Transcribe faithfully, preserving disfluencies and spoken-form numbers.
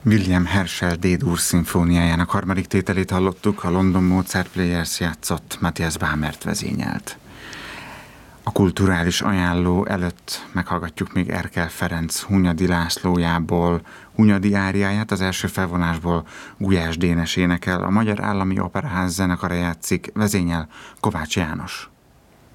William Herschel D-dur szimfóniájának harmadik tételét hallottuk, a London Mozart Players játszott, Matthias Bamert vezényelt. A kulturális ajánló előtt meghallgatjuk még Erkel Ferenc Hunyadi Lászlójából Hunyadi áriáját, az első felvonásból Gulyás Dénes énekel, a Magyar Állami Operaház zenekara játszik, vezényel Kovács János.